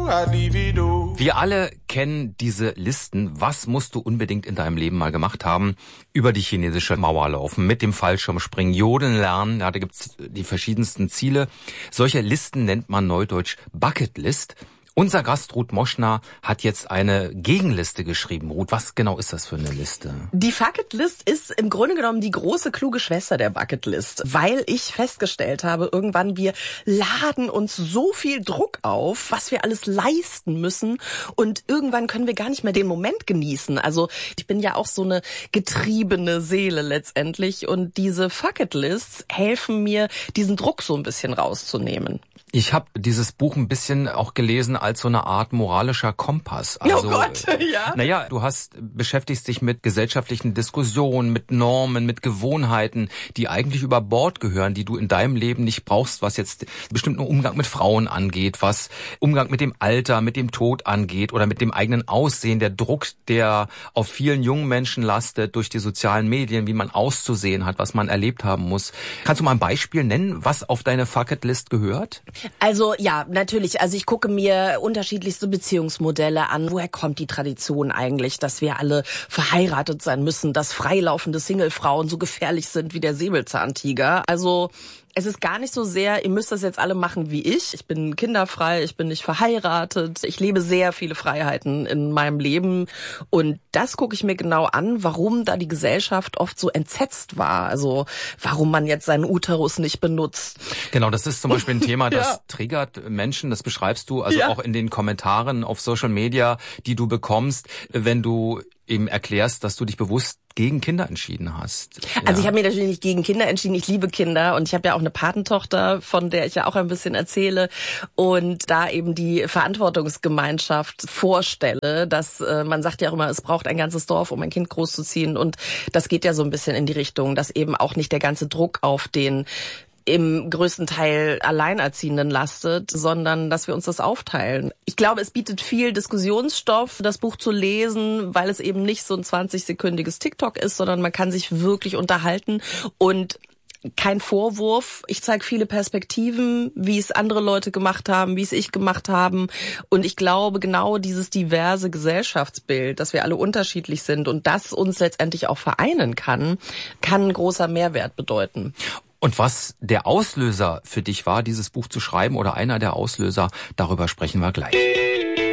Wir alle kennen diese Listen. Was musst du unbedingt in deinem Leben mal gemacht haben? Über die chinesische Mauer laufen, mit dem Fallschirmspringen, jodeln lernen. Ja, da gibt's die verschiedensten Ziele. Solche Listen nennt man neudeutsch Bucketlist. Unser Gast Ruth Moschner hat jetzt eine Gegenliste geschrieben. Ruth, was genau ist das für eine Liste? Die Bucketlist ist im Grunde genommen die große, kluge Schwester der Bucketlist, weil ich festgestellt habe, irgendwann wir laden uns so viel Druck auf, was wir alles leisten müssen und irgendwann können wir gar nicht mehr den Moment genießen. Also ich bin ja auch so eine getriebene Seele letztendlich und diese Bucketlists helfen mir, diesen Druck so ein bisschen rauszunehmen. Ich habe dieses Buch ein bisschen auch gelesen als so eine Art moralischer Kompass. Also, oh Gott, ja. Naja, du beschäftigst dich mit gesellschaftlichen Diskussionen, mit Normen, mit Gewohnheiten, die eigentlich über Bord gehören, die du in deinem Leben nicht brauchst, was jetzt bestimmten Umgang mit Frauen angeht, was Umgang mit dem Alter, mit dem Tod angeht oder mit dem eigenen Aussehen, der Druck, der auf vielen jungen Menschen lastet durch die sozialen Medien, wie man auszusehen hat, was man erlebt haben muss. Kannst du mal ein Beispiel nennen, was auf deine Bucketlist gehört? Also ja, natürlich. Also ich gucke mir unterschiedlichste Beziehungsmodelle an. Woher kommt die Tradition eigentlich, dass wir alle verheiratet sein müssen, dass freilaufende Singlefrauen so gefährlich sind wie der Säbelzahntiger? Also es ist gar nicht so sehr, ihr müsst das jetzt alle machen wie ich. Ich bin kinderfrei, ich bin nicht verheiratet. Ich lebe sehr viele Freiheiten in meinem Leben. Und das gucke ich mir genau an, warum da die Gesellschaft oft so entsetzt war. Also warum man jetzt seinen Uterus nicht benutzt. Genau, das ist zum Beispiel ein Thema, das triggert Menschen. Das beschreibst du also auch in den Kommentaren auf Social Media, die du bekommst, wenn du eben erklärst, dass du dich bewusst gegen Kinder entschieden hast. Also ich habe mich natürlich nicht gegen Kinder entschieden. Ich liebe Kinder und ich habe ja auch eine Patentochter, von der ich ja auch ein bisschen erzähle und da eben die Verantwortungsgemeinschaft vorstelle, dass man sagt ja auch immer, es braucht ein ganzes Dorf, um ein Kind großzuziehen und das geht ja so ein bisschen in die Richtung, dass eben auch nicht der ganze Druck auf den im größten Teil Alleinerziehenden lastet, sondern dass wir uns das aufteilen. Ich glaube, es bietet viel Diskussionsstoff, das Buch zu lesen, weil es eben nicht so ein 20-sekündiges TikTok ist, sondern man kann sich wirklich unterhalten und kein Vorwurf. Ich zeige viele Perspektiven, wie es andere Leute gemacht haben, wie es ich gemacht haben. Und ich glaube, genau dieses diverse Gesellschaftsbild, dass wir alle unterschiedlich sind und das uns letztendlich auch vereinen kann ein großer Mehrwert bedeuten. Und was der Auslöser für dich war, dieses Buch zu schreiben oder einer der Auslöser, darüber sprechen wir gleich.